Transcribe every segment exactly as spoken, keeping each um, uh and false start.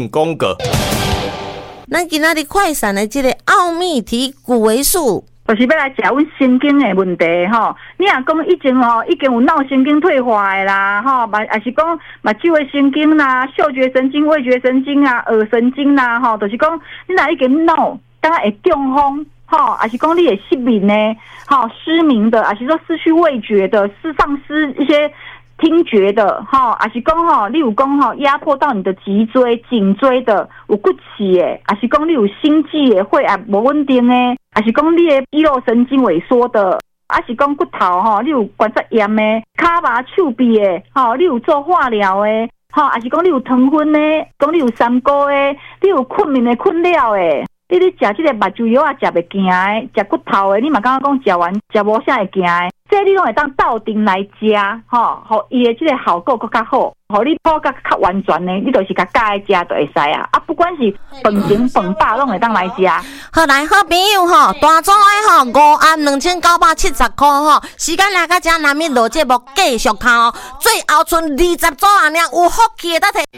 讲过。 咱今仔日快闪的这个奥秘题古为数。 就是要来食阮神经的问题吼，你若讲以前吼已经有脑神经退化的啦，吼，嘛也是讲目睭的神经啦、嗅觉神经、味觉神经啊、耳神经啦，吼，就是讲你若已经脑当然会中风，吼，也是讲你会失明的，吼，失明的，也是说失去味觉的，失丧失一些听觉的，吼，也是讲吼，你有讲吼压迫到你的脊椎、颈椎的，有骨刺的，也是讲你有心悸的、血压无稳定的。还是讲你的肌肉神经萎缩的，还是讲骨头吼，你有关节炎的，骹麻手臂的，吼，你有做化疗的，吼，还是讲你有糖分的，讲你有三高的，你有困眠的困扰的，你咧食这个目睭药啊，食袂行的，食骨头的，你嘛刚刚讲食完食无啥会行的，这你拢会当倒定来食，吼，互伊的这个效果更较好。互你泡甲较完全呢，你就是甲加来食就会使啊！啊，不管是饭前饭饱，拢会当来食。 好来，好朋友吼，大总的吼五万两千九百七十块吼，时间来到这南面录节目继续看哦。最后剩二十组啊，有福气的得摕。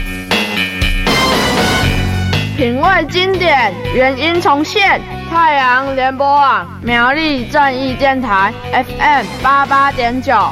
品味经典，原音重现。太阳联播网苗栗正义电台 F M 八八点九。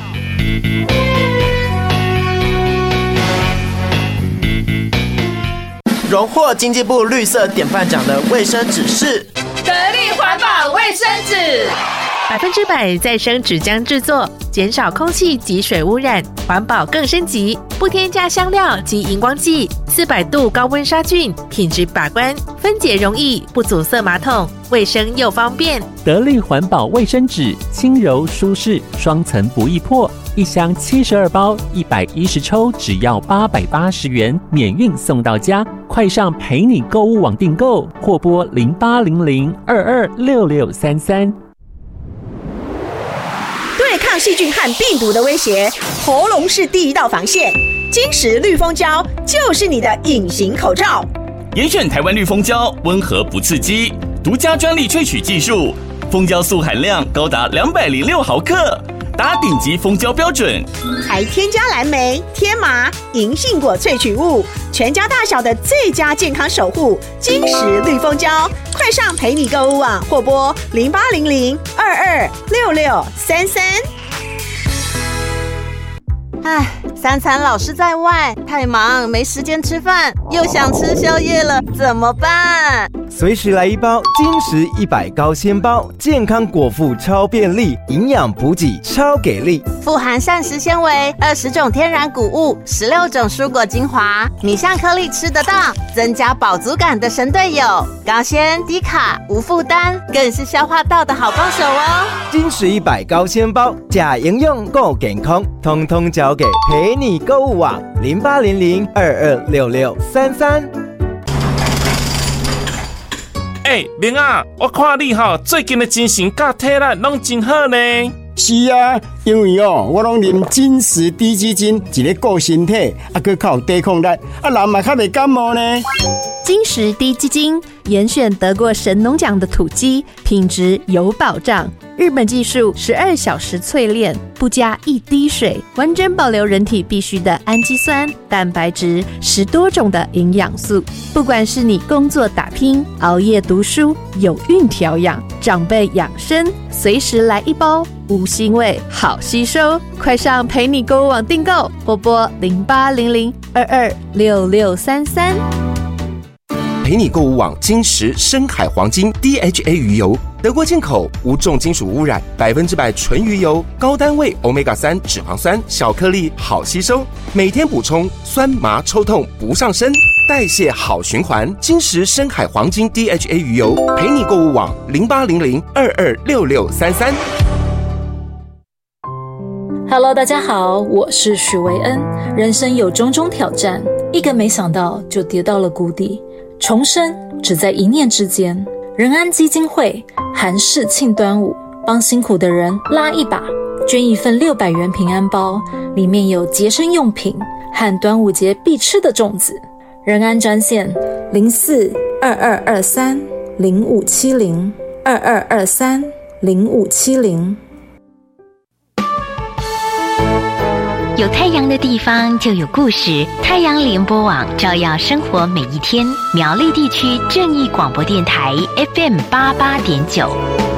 荣获经济部绿色典范奖的卫生纸是得力环保卫生纸， 百分之百再生纸浆制作，减少空气及水污染，环保更升级，不添加香料及荧光剂，四百度高温杀菌，品质把关，分解容易，不阻塞马桶，卫生又方便。 得力环保卫生纸，轻柔舒适，双层不易破。一箱七十二包，一百一十抽，只要八百八十元，免运送到家。快上陪你购物网订购，或拨零八零零二二六六三三。 对抗细菌和病毒的威胁，喉咙是第一道防线。金石绿蜂胶就是你的隐形口罩。 严选台湾绿蜂胶，温和不刺激，独家专利萃取技术，蜂胶素含量高达两百零六毫克。达顶级蜂胶标准， 还添加蓝莓、天麻、银杏果萃取物，全家大小的最佳健康守护。金石绿蜂胶，快上陪你购物网或拨零八零零二二六六三三。 唉，三餐老是在外，太忙没时间吃饭，又想吃宵夜了，怎么办？ 随时来一包金石一百高纤包，健康果腹超便利，营养补给超给力， 富含膳食纤维、二十种天然谷物、十六种蔬果精华，米香颗粒吃得到，增加饱足感的神队友，高纤低卡无负担，更是消化道的好帮手哦。 金石一百高纤包，假营养够健康，通通交给陪你购物网零八零零二二六六三三。 哎、欸，明啊，我看你哈最近的精神甲体力拢真好呢。 是啊，因为哦，我拢啉金石低基金，一个顾身体，啊，佮较有抵抗力，啊，人嘛较袂感冒呢。 金石低基金严选得过神农奖的土鸡，品质有保障。日本技术十二小时淬炼，不加一滴水，完整保留人体必需的氨基酸、蛋白质，十多种的营养素。不管是你工作打拼、熬夜读书、有孕调养、长辈养生，随时来一包，无腥味，好吸收。快上陪你购物网订购，或拨零八零零二二六六三三。 陪你购物网金石深海黄金 D H A 鱼油，德国进口，无重金属污染，百分之百纯鱼油，高单位 欧米伽三 脂肪酸，小颗粒，好吸收，每天补充，酸麻抽痛不上身，代谢好循环。金石深海黄金 D H A 鱼油，陪你购物网零八零零二二六六三三。 Hello， 大家好，我是许维恩。人生有种种挑战，一个没想到就跌到了谷底。重生只在一念之间。仁安基金会韩式庆端午，帮辛苦的人拉一把，捐一份六百元平安包，里面有节生用品和端午节必吃的粽子。仁安专线零四二二二三零五七零二二二三零五七零。 有太阳的地方就有故事，太阳联播网照耀生活每一天。苗栗地区正义广播电台 F M 八八点九。